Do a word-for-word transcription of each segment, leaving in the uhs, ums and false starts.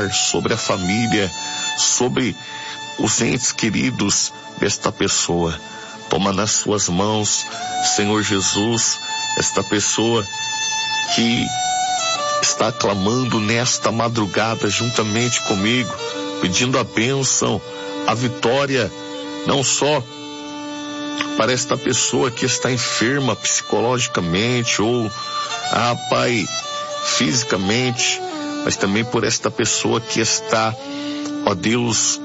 lar, sobre a família, sobre os entes queridos desta pessoa. Toma nas suas mãos, Senhor Jesus, esta pessoa que está clamando nesta madrugada juntamente comigo, pedindo a bênção, a vitória, não só para esta pessoa que está enferma psicologicamente ou, ah, Pai, fisicamente, mas também por esta pessoa que está, ó Deus,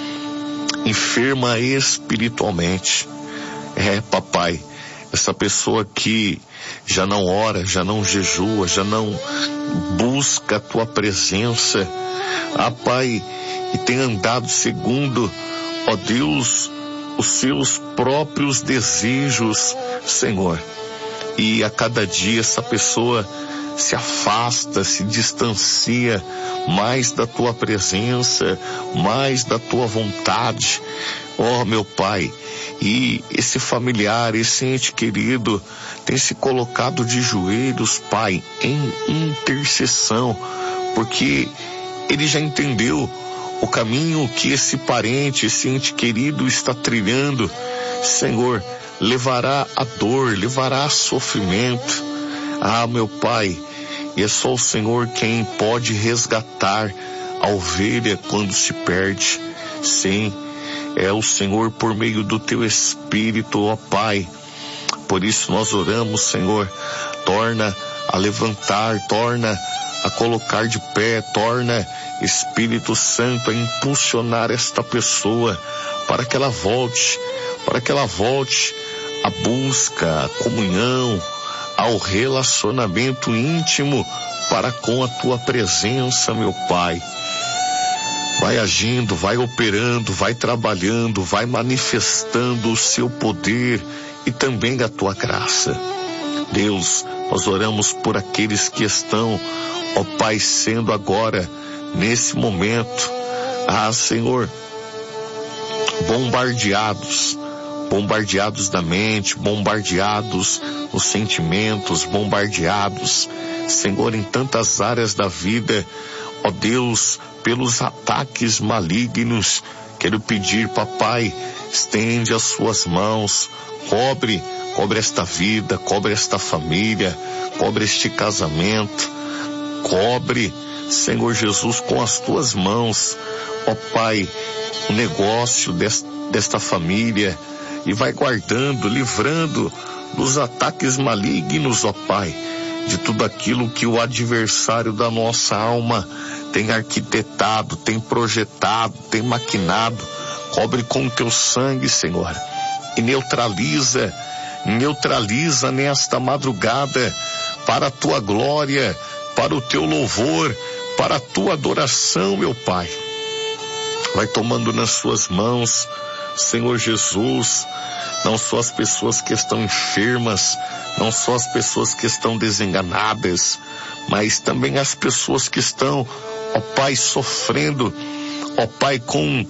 enferma espiritualmente. É, papai, essa pessoa que já não ora, já não jejua, já não busca a tua presença, ah, Pai, e tem andado segundo, ó Deus, os seus próprios desejos, Senhor. E a cada dia essa pessoa se afasta, se distancia mais da tua presença, mais da tua vontade, ó meu Pai. E esse familiar, esse ente querido tem se colocado de joelhos, Pai, em intercessão, porque ele já entendeu o caminho que esse parente, esse ente querido está trilhando. Senhor, levará a dor, levará a sofrimento. Ah, meu Pai, e é só o Senhor quem pode resgatar a ovelha quando se perde. Sim, é o Senhor por meio do teu Espírito, ó Pai. Por isso nós oramos, Senhor, torna a levantar, torna a colocar de pé, torna, Espírito Santo, a impulsionar esta pessoa para que ela volte, para que ela volte à busca, à comunhão, ao relacionamento íntimo para com a tua presença, meu Pai. Vai agindo, vai operando, vai trabalhando, vai manifestando o seu poder e também a tua graça. Deus, nós oramos por aqueles que estão, ó Pai, sendo agora, nesse momento, ah, Senhor, bombardeados, bombardeados da mente, bombardeados nos sentimentos, bombardeados, Senhor, em tantas áreas da vida, ó Deus, pelos ataques malignos. Quero pedir, papai, estende as suas mãos, cobre, cobre esta vida, cobre esta família, cobre este casamento, cobre, Senhor Jesus, com as tuas mãos, ó Pai, o negócio desta, desta família, e vai guardando, livrando dos ataques malignos, ó Pai, de tudo aquilo que o adversário da nossa alma tem arquitetado, tem projetado, tem maquinado. Cobre com o teu sangue, Senhor, e neutraliza, neutraliza nesta madrugada para a tua glória, para o teu louvor, para a tua adoração, meu Pai. Vai tomando nas suas mãos, Senhor Jesus, não só as pessoas que estão enfermas, não só as pessoas que estão desenganadas, mas também as pessoas que estão, ó Pai, sofrendo, ó Pai, com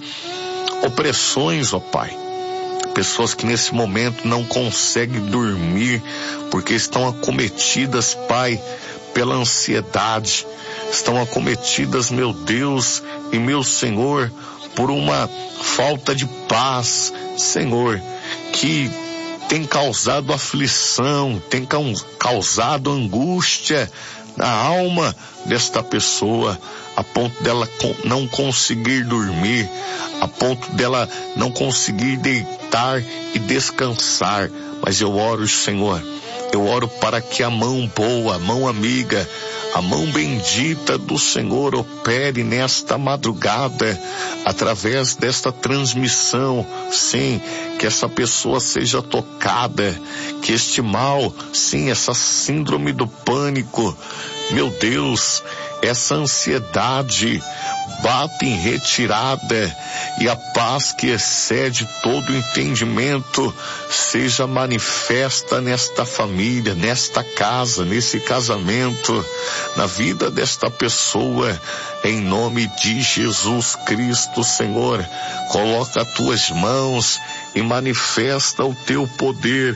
opressões, ó Pai. Pessoas que nesse momento não conseguem dormir porque estão acometidas, Pai, pela ansiedade, estão acometidas, meu Deus e meu Senhor, por uma falta de paz, Senhor, que tem causado aflição, tem causado angústia na alma desta pessoa, a ponto dela não conseguir dormir, a ponto dela não conseguir deitar e descansar. Mas eu oro, Senhor, eu oro para que a mão boa, a mão amiga, a mão bendita do Senhor opere nesta madrugada, através desta transmissão, sim, que essa pessoa seja tocada, que este mal, sim, essa síndrome do pânico, meu Deus, essa ansiedade, bata em retirada, e a paz que excede todo entendimento seja manifesta nesta família, nesta casa, nesse casamento, na vida desta pessoa, em nome de Jesus Cristo, Senhor. Coloca as tuas mãos e manifesta o teu poder.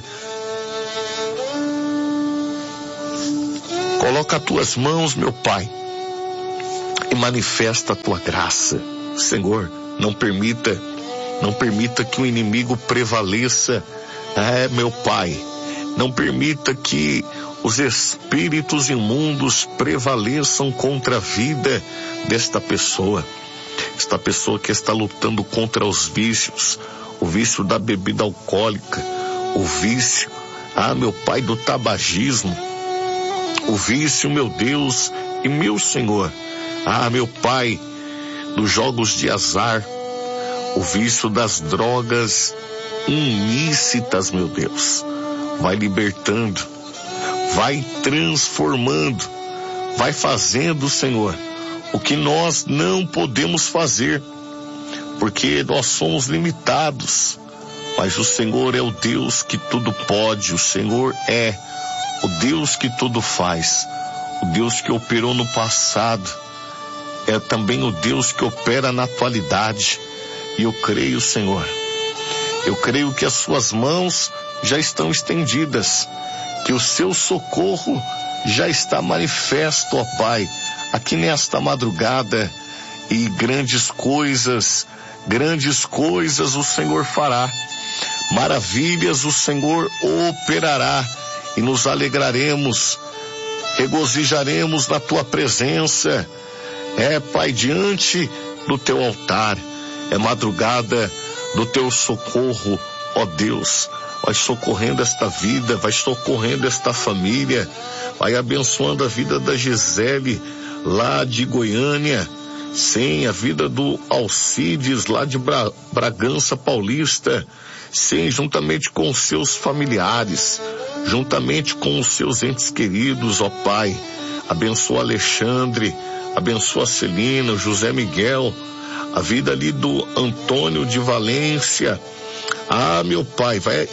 Coloca as tuas mãos, meu Pai, e manifesta a tua graça. Senhor, não permita, não permita que o inimigo prevaleça. É, meu Pai, não permita que os espíritos imundos prevaleçam contra a vida desta pessoa. Esta pessoa que está lutando contra os vícios, o vício da bebida alcoólica, o vício, ah, meu Pai, do tabagismo, o vício, meu Deus e meu Senhor, ah, meu Pai, dos jogos de azar, o vício das drogas ilícitas, meu Deus. Vai libertando, vai transformando, vai fazendo, Senhor, o que nós não podemos fazer, porque nós somos limitados, mas o Senhor é o Deus que tudo pode, o Senhor é o Deus que tudo faz, o Deus que operou no passado, é também o Deus que opera na atualidade. E eu creio, Senhor, eu creio que as suas mãos já estão estendidas, que o seu socorro já está manifesto, ó Pai, aqui nesta madrugada, e grandes coisas, grandes coisas o Senhor fará, maravilhas o Senhor operará, e nos alegraremos, regozijaremos na tua presença, é, Pai, diante do teu altar, é madrugada do teu socorro, ó Deus. Vai socorrendo esta vida, vai socorrendo esta família, vai abençoando a vida da Gisele, lá de Goiânia, sim, a vida do Alcides, lá de Bra- Bragança Paulista, sim, juntamente com os seus familiares, juntamente com os seus entes queridos, ó Pai. Abençoa Alexandre, abençoa Celina, o José Miguel, a vida ali do Antônio de Valência. Ah, meu Pai, vai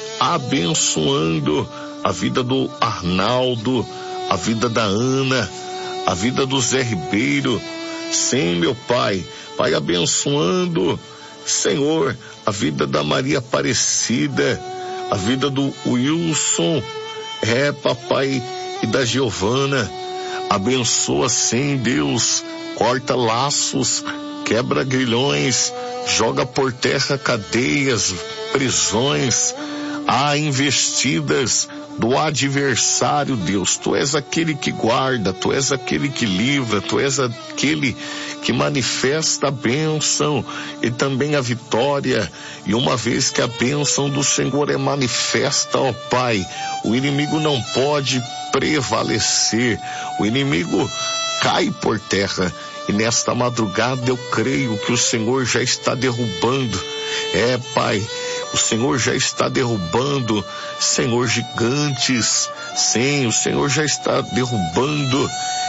abençoando a vida do Arnaldo, a vida da Ana, a vida do Zé Ribeiro. Sim, meu Pai, vai abençoando, Senhor, a vida da Maria Aparecida, a vida do Wilson, é, papai, e da Giovana. Abençoa, sim, Deus, corta laços, quebra grilhões, joga por terra cadeias, prisões, há investidas do adversário, Deus. Tu és aquele que guarda, tu és aquele que livra, tu és aquele que manifesta a bênção e também a vitória. E uma vez que a bênção do Senhor é manifesta, ó Pai, o inimigo não pode prevalecer, o inimigo cai por terra. E nesta madrugada eu creio que o Senhor já está derrubando, é, Pai, o Senhor já está derrubando, Senhor, gigantes, sim, o Senhor já está derrubando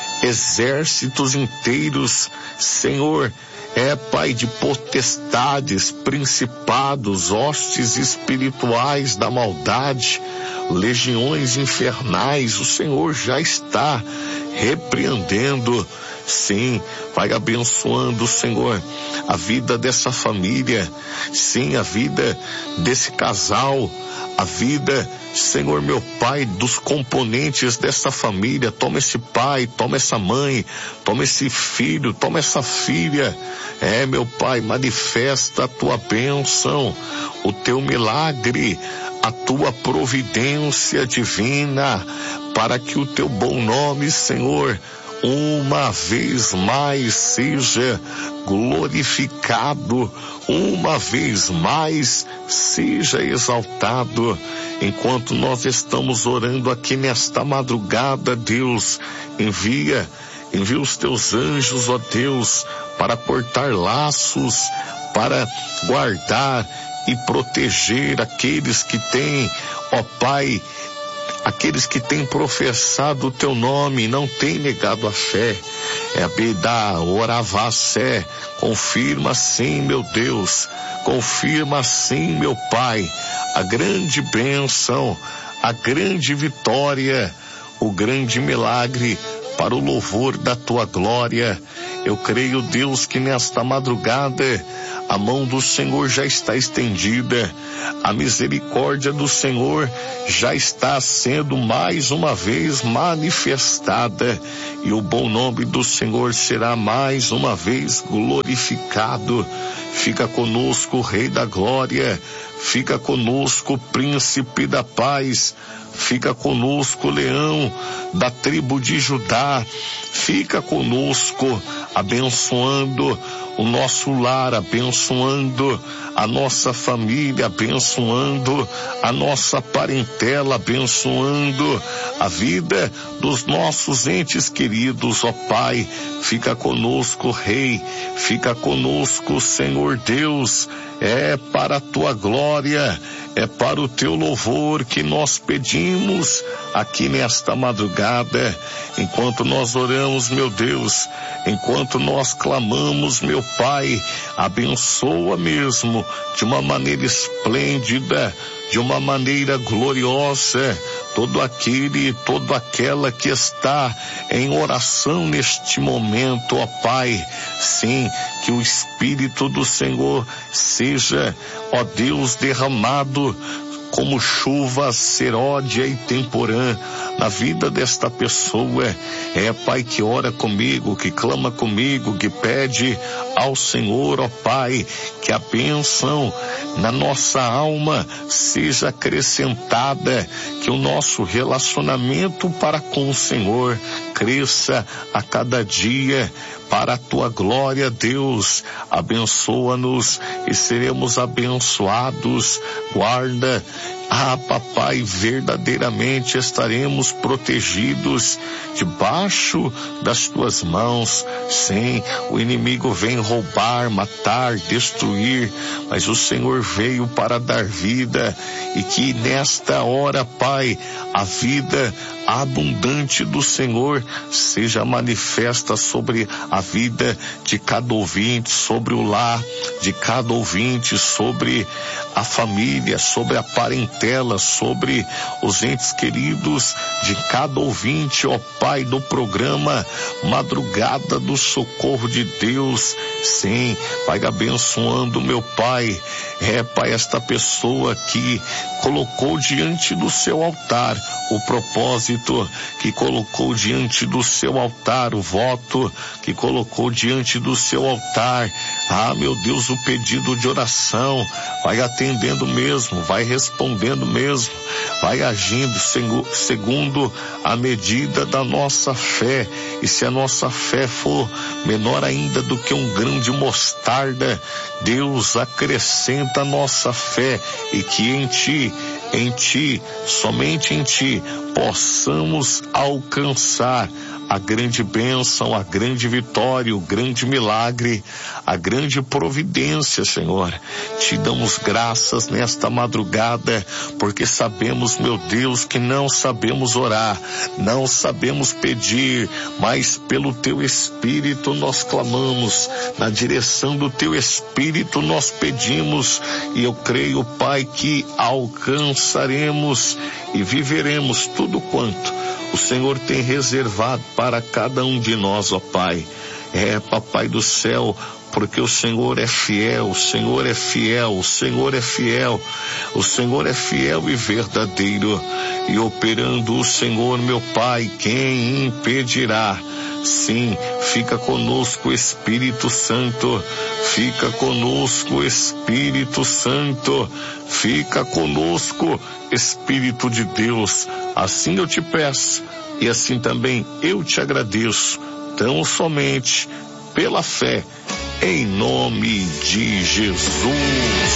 exércitos inteiros, Senhor, é, Pai, de potestades, principados, hostes espirituais da maldade, legiões infernais, o Senhor já está repreendendo. Sim, vai abençoando, Senhor, a vida dessa família, sim, a vida desse casal, a vida, Senhor, meu Pai, dos componentes dessa família. Toma esse pai, toma essa mãe, toma esse filho, toma essa filha, é, meu Pai, manifesta a tua bênção, o teu milagre, a tua providência divina, para que o teu bom nome, Senhor, uma vez mais seja glorificado, uma vez mais seja exaltado. Enquanto nós estamos orando aqui nesta madrugada, Deus, envia, envia os teus anjos, ó Deus, para cortar laços, para guardar e proteger aqueles que têm, ó Pai, aqueles que têm professado o teu nome e não têm negado a fé. É a Bedá, Oravacé, confirma sim, meu Deus, confirma sim, meu Pai, a grande bênção, a grande vitória, o grande milagre para o louvor da tua glória. Eu creio, Deus, que nesta madrugada a mão do Senhor já está estendida, a misericórdia do Senhor já está sendo mais uma vez manifestada e o bom nome do Senhor será mais uma vez glorificado. Fica conosco, Rei da Glória, fica conosco, Príncipe da Paz, fica conosco, Leão da tribo de Judá, fica conosco, abençoando o nosso lar, abençoando a nossa família, abençoando a nossa parentela, abençoando a vida dos nossos entes queridos, ó Pai. Fica conosco, Rei, fica conosco, Senhor Deus. É para a tua glória, é para o teu louvor que nós pedimos aqui nesta madrugada, enquanto nós oramos, meu Deus, enquanto nós clamamos, meu Pai, abençoa mesmo de uma maneira esplêndida, de uma maneira gloriosa, todo aquele, toda aquela que está em oração neste momento, ó Pai. Sim, que o Espírito do Senhor seja, ó Deus, derramado como chuva seródia e temporã na vida desta pessoa. É, Pai, que ora comigo, que clama comigo, que pede ao Senhor, ó Pai, que a bênção na nossa alma seja acrescentada, que o nosso relacionamento para com o Senhor cresça a cada dia para a tua glória, Deus. Abençoa-nos e seremos abençoados. Guarda, ah, papai, verdadeiramente estaremos protegidos debaixo das tuas mãos. Sim, o inimigo vem roubar, matar, destruir, mas o Senhor veio para dar vida, e que nesta hora, Pai, a vida abundante do Senhor seja manifesta sobre a vida de cada ouvinte, sobre o lar de cada ouvinte, sobre a família, sobre a parentela, sobre os entes queridos de cada ouvinte, ó Pai, do programa Madrugada do Socorro de Deus. Sim, Pai, abençoando, meu Pai, é, Pai, esta pessoa que colocou diante do seu altar o propósito, que colocou diante do seu altar o voto, que colocou diante do seu altar, ah, meu Deus, o pedido de oração. Vai atendendo mesmo, vai respondendo mesmo, vai agindo segundo a medida da nossa fé. E se a nossa fé for menor ainda do que um grão de mostarda, Deus acrescenta a nossa fé, e que em ti, em ti, somente em ti, possamos alcançar a grande bênção, a grande vitória, o grande milagre, a grande providência, Senhor. Te damos graças nesta madrugada, porque sabemos, meu Deus, que não sabemos orar, não sabemos pedir, mas pelo teu Espírito nós clamamos, na direção do teu Espírito nós pedimos, e eu creio, Pai, que alcançaremos e viveremos tudo quanto o Senhor tem reservado para cada um de nós, ó Pai. É, Papai do céu, porque o Senhor é fiel, o Senhor é fiel, o Senhor é fiel, o Senhor é fiel e verdadeiro. E operando o Senhor, meu Pai, quem impedirá? Sim, fica conosco, Espírito Santo, fica conosco, Espírito Santo, fica conosco, Espírito de Deus. Assim eu te peço, e assim também eu te agradeço, tão somente pela fé, em nome de Jesus.